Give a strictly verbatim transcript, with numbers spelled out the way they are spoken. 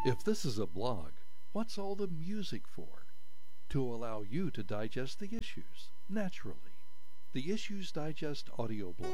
If this is a blog, what's all the music for? To allow you to digest the issues, naturally. The Issues Digest audio blog